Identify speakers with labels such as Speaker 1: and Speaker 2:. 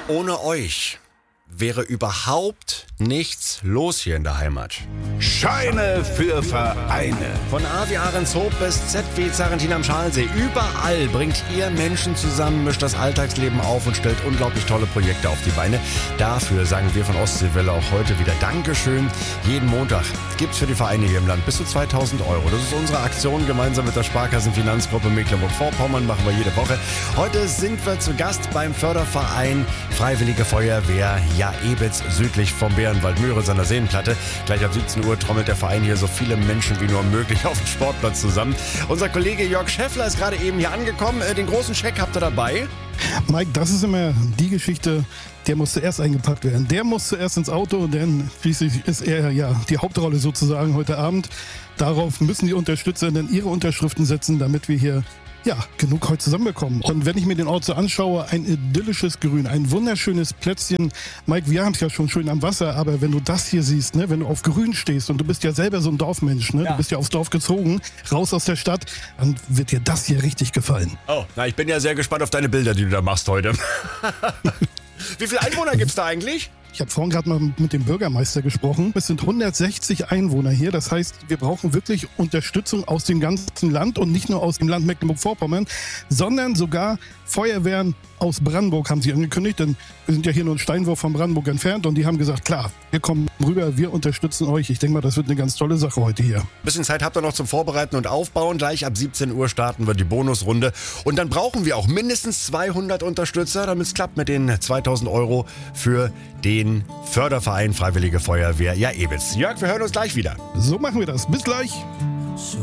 Speaker 1: Ohne euch wäre überhaupt nichts los hier in der Heimat.
Speaker 2: Scheine für Vereine.
Speaker 1: Von A wie Ahrenshoop bis Z wie Zarentin am Schalsee. Überall bringt ihr Menschen zusammen, mischt das Alltagsleben auf und stellt unglaublich tolle Projekte auf die Beine. Dafür sagen wir von Ostseewelle auch heute wieder Dankeschön. Jeden Montag gibt's für die Vereine hier im Land bis zu 2.000 €. Das ist unsere Aktion gemeinsam mit der Sparkassenfinanzgruppe Mecklenburg-Vorpommern. Machen wir jede Woche. Heute sind wir zu Gast beim Förderverein Freiwillige Feuerwehr Jaebitz südlich vom Bärenwald Möhre an der Seenplatte. Gleich ab 17 Uhr trommelt der Verein hier so viele Menschen wie nur möglich auf dem Sportplatz zusammen. Unser Kollege Jörg Schäffler ist gerade eben hier angekommen. Den großen Scheck habt ihr dabei.
Speaker 3: Mike, das ist immer die Geschichte, der muss zuerst eingepackt werden. Der muss zuerst ins Auto, denn schließlich ist er ja die Hauptrolle sozusagen heute Abend. Darauf müssen die Unterstützer dann ihre Unterschriften setzen, damit wir hier genug heute zusammenbekommen. Und wenn ich mir den Ort so anschaue, ein idyllisches Grün, ein wunderschönes Plätzchen. Mike, wir haben es ja schon schön am Wasser, aber wenn du das hier siehst, ne, wenn du auf Grün stehst und du bist ja selber so ein Dorfmensch, ne, du bist ja aufs Dorf gezogen, raus aus der Stadt, dann wird dir das hier richtig gefallen.
Speaker 1: Oh, na, ich bin ja sehr gespannt auf deine Bilder, die du da machst heute. Wie viele Einwohner gibt's da eigentlich?
Speaker 3: Ich habe vorhin gerade mal mit dem Bürgermeister gesprochen. Es sind 160 Einwohner hier. Das heißt, wir brauchen wirklich Unterstützung aus dem ganzen Land und nicht nur aus dem Land Mecklenburg-Vorpommern, sondern sogar Feuerwehren aus Brandenburg haben sie angekündigt, denn wir sind ja hier nur einen Steinwurf von Brandenburg entfernt und die haben gesagt, klar, wir kommen rüber, wir unterstützen euch. Ich denke mal, das wird eine ganz tolle Sache heute hier.
Speaker 1: Bisschen Zeit habt ihr noch zum Vorbereiten und Aufbauen. Gleich ab 17 Uhr starten wir die Bonusrunde. Und dann brauchen wir auch mindestens 200 Unterstützer, damit es klappt mit den 2.000 € für den Förderverein Freiwillige Feuerwehr Jaebitz. Jörg, wir hören uns gleich wieder.
Speaker 3: So machen wir das. Bis gleich.